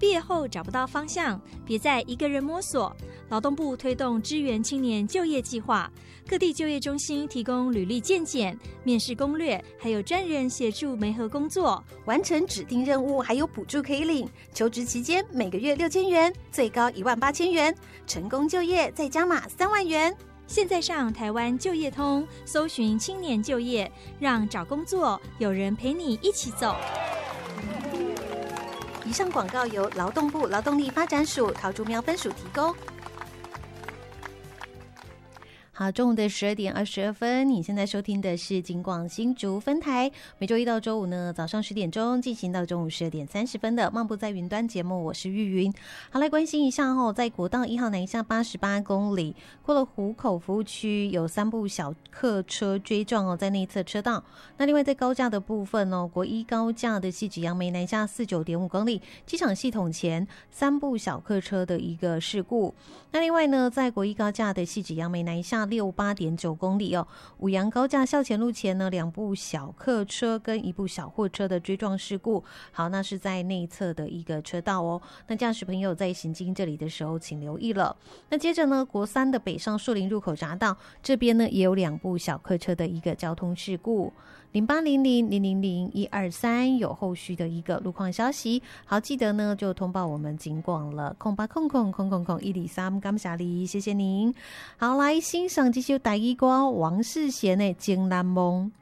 毕业后找不到方向，别再一个人摸索。劳动部推动支援青年就业计划，各地就业中心提供履历健检、面试攻略，还有专人协助媒合工作， 完成指定任务还有补助可以领。求职期间每个月6000元，最高18000元，成功就业再加码3万元。 现在上台湾就业通，搜寻青年就业，让找工作有人陪你一起走。 以上广告由劳动部劳动力发展署桃竹苗分署提供。好，中午的12点22分，你现在收听的是警广新竹分台，每周一到周五呢早上10点钟进行到中午12点30分的漫步在云端节目，我是玉云。好，来关心一下在国道1号南下88公里，过了湖口服务区，有3部小客车追撞在内侧车道。那另外在高架的部分国一高架的汐止杨梅南下49.5公里，机场系统前3部小客车的一个事故。那另外呢，在国一高架的汐止杨梅南下68.9公里五杨高架校前路前呢，2部小客车跟1部小货车的追撞事故。好，那是在内侧的一个车道那驾驶朋友在行经这里的时候请留意了。那接着呢，国3的北上树林入口匝道这边呢也有2部小客车的一个交通事故。0800000123有后续的一个路况消息，好，记得呢就通报我们警广了，0800000123，感谢你，谢谢您。好，来欣赏这首台语歌王世贤的《情难忘》。